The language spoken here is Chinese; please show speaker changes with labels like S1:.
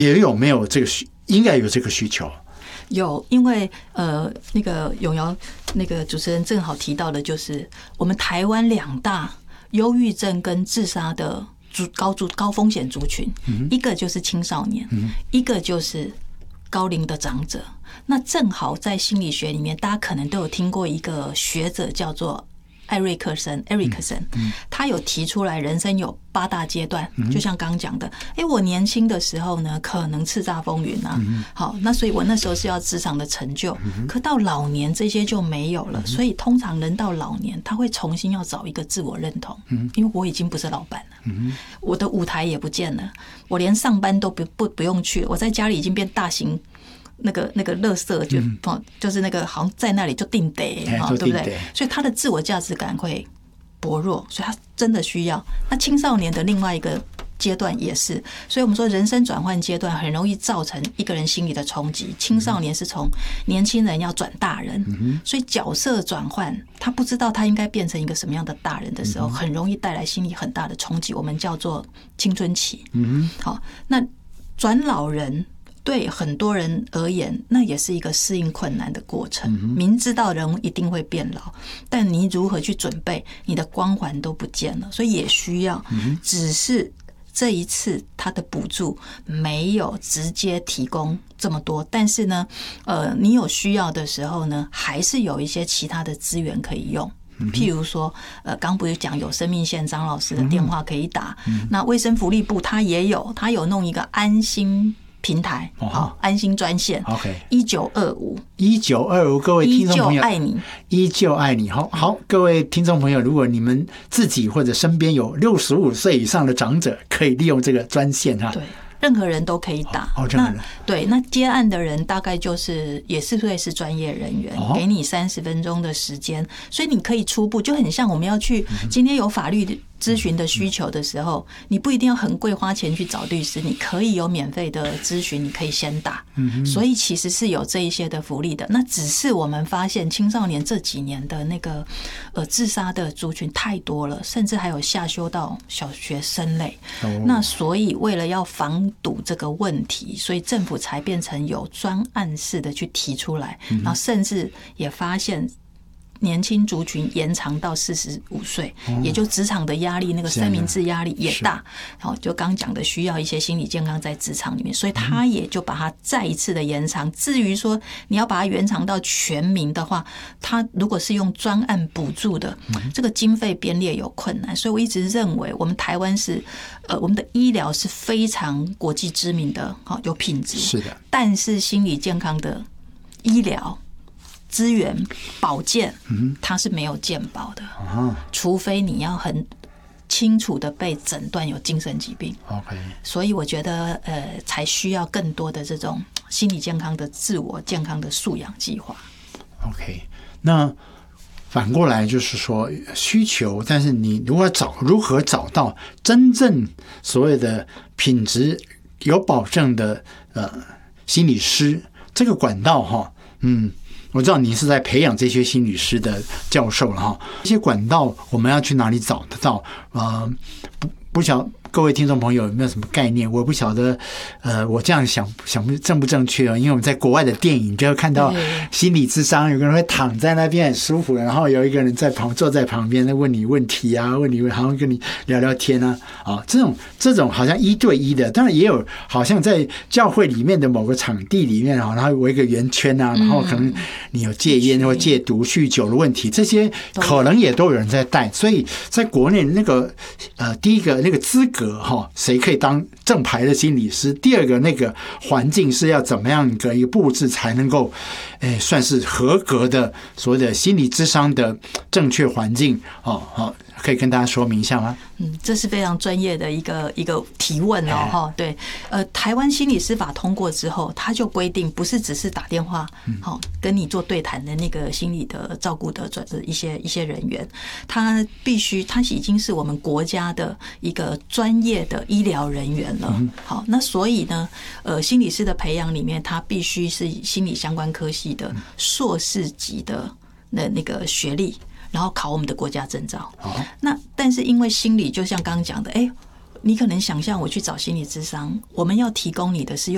S1: 也有没有这个应该有这个需求？
S2: 有，因为那个永尧那个主持人正好提到的，就是我们台湾2大忧郁症跟自杀的高风险族群，一个就是青少年，一个就是高龄的长者。那正好在心理学里面，大家可能都有听过一个学者叫做艾瑞克森，他有提出来，人生有8大阶段，就像刚刚讲的，我年轻的时候呢，可能叱咤风云啊，好，那所以我那时候是要职场的成就，可到老年这些就没有了，所以通常人到老年，他会重新要找一个自我认同，因为我已经不是老板了，我的舞台也不见了，我连上班都不用去了，我在家里已经变大型。那个垃圾就是那个好像在那里就定得，对不对？所以他的自我价值感会薄弱，所以他真的需要。那青少年的另外一个阶段也是，所以我们说人生转换阶段很容易造成一个人心理的冲击。青少年是从年轻人要转大人，所以角色转换，他不知道他应该变成一个什么样的大人的时候，很容易带来心理很大的冲击。我们叫做青春期。好，那转老人。对很多人而言，那也是一个适应困难的过程。明知道人一定会变老，但你如何去准备，你的光环都不见了，所以也需要。只是这一次他的补助没有直接提供这么多，但是呢，你有需要的时候呢，还是有一些其他的资源可以用。譬如说，刚不是讲有生命线张老师的电话可以打，那卫生福利部他有弄一个安心平台，好，安心专线 ，1925，
S1: 各位听众朋友，
S2: 依旧爱你，
S1: 依旧爱你。好，各位听众朋友，如果你们自己或者身边有65岁以上的长者，可以利用这个专线哈。
S2: 对。任何人都可以打。那接案的人大概也是会是专业人员，给你30分钟的时间，所以你可以初步就很像我们要去今天有法律咨询的需求的时候，你不一定要很贵花钱去找律师，你可以有免费的咨询，你可以先打。所以其实是有这一些的福利的。那只是我们发现青少年这几年的那个自杀的族群太多了，甚至还有下修到小学生类。那所以为了要防堵这个问题，所以政府才变成有专案式的去提出来，然后甚至也发现年轻族群延长到45岁，也就职场的压力，那个三明治压力也大。好，就刚讲的需要一些心理健康在职场里面，所以他也就把它再一次的延长。至于说你要把它延长到全民的话，他如果是用专案补助的，这个经费编列有困难。所以我一直认为，我们台湾是我们的医疗是非常国际知名的，有品质。
S1: 是的，
S2: 但是心理健康的医疗资源保健，它是没有健保的，除非你要很清楚的被诊断有精神疾病。所以我觉得才需要更多的这种心理健康的自我健康的素养计划。
S1: 那反过来就是说需求，但是你如何找到真正所谓的品质有保证的心理师这个管道哈，我知道你是在培养这些心理师的教授了哈，这些管道我们要去哪里找得到？不晓各位听众朋友有没有什么概念？我不晓得，我这样想正不正确哦？因为我们在国外的电影就会看到心理咨商，有个人会躺在那边很舒服，然后有一个人坐在旁边，问你问题啊，好像跟你聊聊天啊，这种好像1对1的，当然也有好像在教会里面的某个场地里面，然后有一个圆圈啊，然后可能你有戒烟或戒毒、酗酒的问题，这些可能也都有人在带，所以在国内那个第一个那个资格。谁可以当正牌的心理师？第二个，那个环境是要怎么样的一个布置才能够，算是合格的所谓的心理咨商的正确环境？可以跟大家说明一下吗？
S2: 这是非常专业的一个提问哦，对，台湾心理师法通过之后，他就规定不是只是打电话，跟你做对谈的那个心理的照顾的一些人员，他已经是我们国家的一个专业的医疗人员了。好，那所以呢，心理师的培养里面，他必须是心理相关科系的硕士级的那个学历。然后考我们的国家证照。那但是因为心理就像刚刚讲的，你可能想象我去找心理咨商，我们要提供你的是